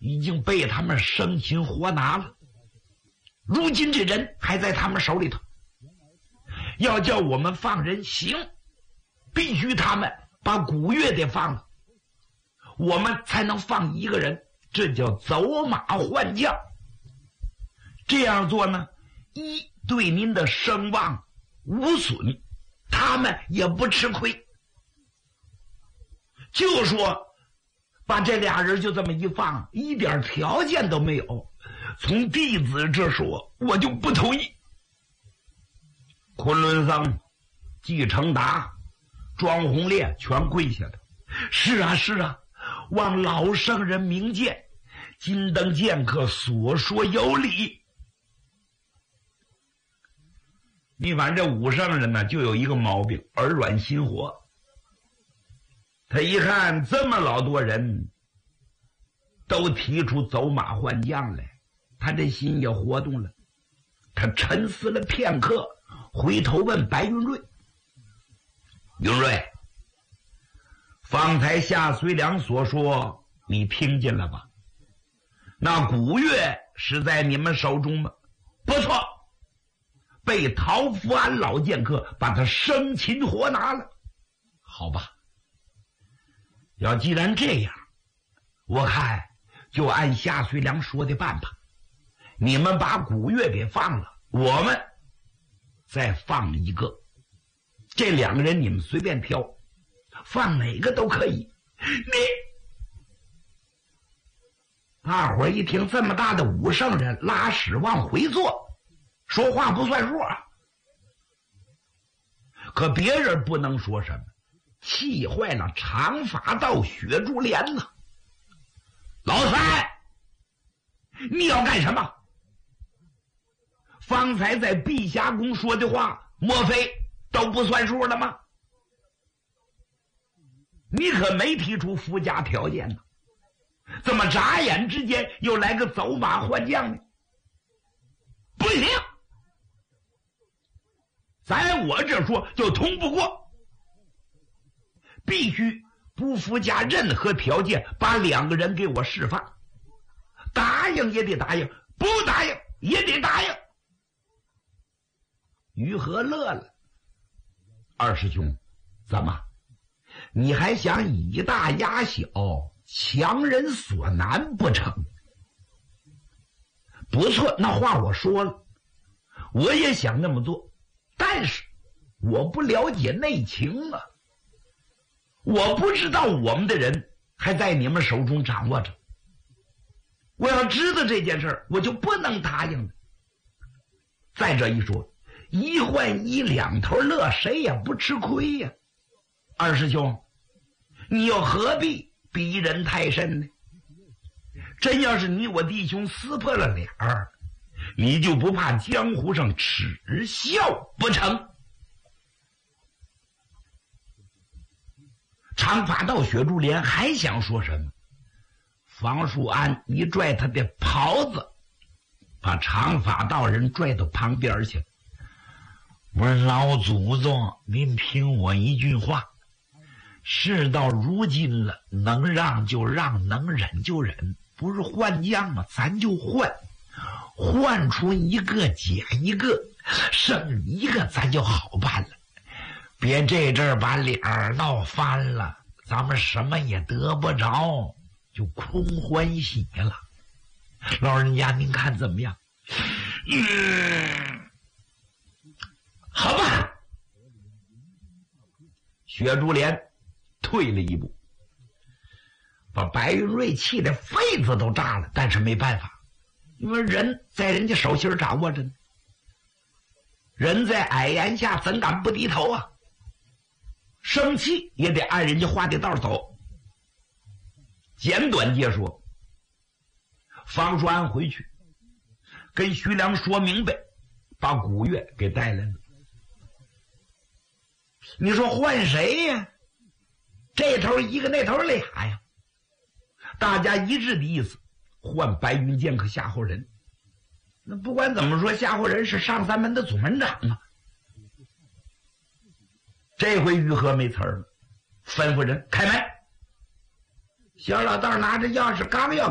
已经被他们生擒活拿了，如今这人还在他们手里头。要叫我们放人行，必须他们把古月得放了，我们才能放一个人，这叫走马换将。这样做呢，一对您的声望无损，他们也不吃亏。就说把这俩人就这么一放，一点条件都没有，从弟子这说，我就不同意。昆仑僧、季承达、庄弘烈全跪下了。是啊是啊，望老圣人明鉴，金灯剑客所说有理。你反正这武圣人呢，就有一个毛病，耳软心活。他一看这么老多人都提出走马换将来，他这心也活动了。他沉思了片刻，回头问白云瑞：“云瑞，方才夏随良所说你听见了吧？那古月是在你们手中吗？”“不错，被陶福安老剑客把他生擒活拿了。”“好吧，要既然这样，我看就按夏随良说的办吧。你们把古月给放了，我们再放一个，这两个人你们随便挑，放哪个都可以。”大伙儿一听这么大的武圣人拉屎往回坐，说话不算数啊。可别人不能说什么，气坏了长发道雪珠莲了。“老三，你要干什么？方才在碧霞宫说的话，莫非都不算数了吗？你可没提出附加条件呢，怎么眨眼之间又来个走马换将呢？不行，在我这说就通不过，必须不附加任何条件，把两个人给我释放。答应也得答应，不答应也得答应。”于和乐了：“二师兄，怎么你还想以大压小，强人所难不成？不错，那话我说了，我也想那么做，但是我不了解内情啊，我不知道我们的人还在你们手中掌握着。我要知道这件事儿，我就不能答应了。再者一说，一换一，两头乐，谁也不吃亏呀。二师兄，你又何必逼人太甚呢？真要是你我弟兄撕破了脸儿，你就不怕江湖上耻笑不成？”长发道雪珠莲还想说什么，房树安一拽他的袍子，把长发道人拽到旁边去。“我说老祖宗，您听我一句话，事到如今了，能让就让，能忍就忍，不是换将吗？咱就换，换出一个减一个，剩一个咱就好办了。别这阵儿把脸儿闹翻了，咱们什么也得不着，就空欢喜了。老人家您看怎么样？”“好吧。”雪珠莲退了一步，把白云瑞气得肺子都炸了，但是没办法，因为人在人家手心掌握着呢，人在矮檐下怎敢不低头啊？生气也得按人家画的道走。简短截说，方树安回去跟徐良说明白，把古月给带来了。你说换谁呀？这头一个，那头俩呀。大家一致的意思，换白云剑客夏侯仁。那不管怎么说，夏侯仁是上三门的总门长啊。这回于和没词儿了，吩咐人开门。小老道拿着钥匙刚要